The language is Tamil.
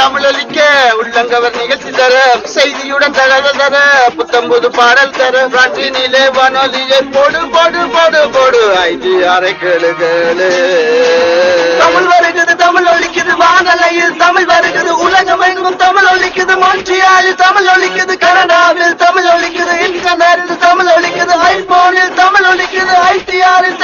தமிழொலிக்க உள்ளங்கவர் நிகழ்ச்சி தர செய்தியுடன் தகவல் தர புத்தம்புது பாடல் தர பிரான்சினிலே வானொலியை போடு போடு போடு போடு ஐடி அரை கேளு கேளு. தமிழ் வருகிறது தமிழ் ஒலிக்குது வானலையில் தமிழ் வருகிறது உலகம் எங்கும் தமிழ் ஒலிக்குது மொன்றியாலில் தமிழ் ஒலிக்குது கனடாவில் தமிழ் ஒலிக்குது இன்டர்நெட்டில் தமிழ் ஒலிக்குது ஐபோனில் தமிழ் ஒலிக்குது ஐடிஆரில்